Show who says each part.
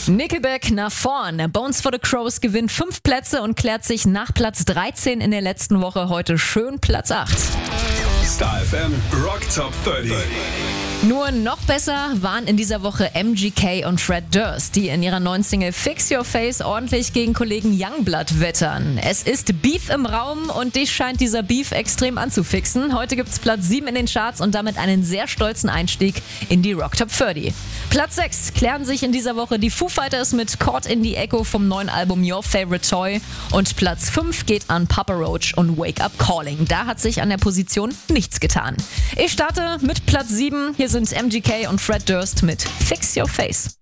Speaker 1: Nickelback nach vorn. Bones for the Crows gewinnt 5 Plätze und klärt sich nach Platz 13 in der letzten Woche heute schön Platz 8.
Speaker 2: Star FM Rock Top 30.
Speaker 1: Nur noch besser waren in dieser Woche MGK und Fred Durst, die in ihrer neuen Single Fix Your Face ordentlich gegen Kollegen Youngblood wettern. Es ist Beef im Raum und dich scheint dieser Beef extrem anzufixen. Heute gibt's Platz 7 in den Charts und damit einen sehr stolzen Einstieg in die Rock Top 30. Platz 6 klären sich in dieser Woche die Foo Fighters mit Caught in the Echo vom neuen Album Your Favorite Toy und Platz 5 geht an Papa Roach und Wake Up Calling. Da hat sich an der Position nichts getan. Ich starte mit Platz 7. Hier sind MGK und Fred Durst mit Fix Your Face.